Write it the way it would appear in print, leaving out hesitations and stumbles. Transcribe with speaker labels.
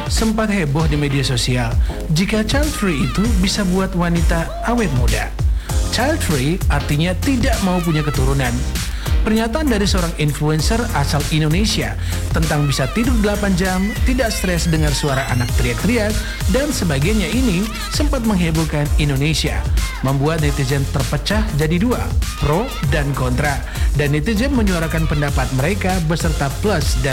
Speaker 1: sempat heboh di media sosial jika child free itu bisa buat wanita awet muda. Child free artinya tidak mau punya keturunan. Pernyataan dari seorang influencer asal Indonesia tentang bisa tidur 8 jam, tidak stres dengar suara anak teriak-teriak, dan sebagainya ini sempat menghebohkan Indonesia, membuat netizen terpecah jadi dua, pro dan kontra. Dan netizen menyuarakan pendapat mereka beserta plus dan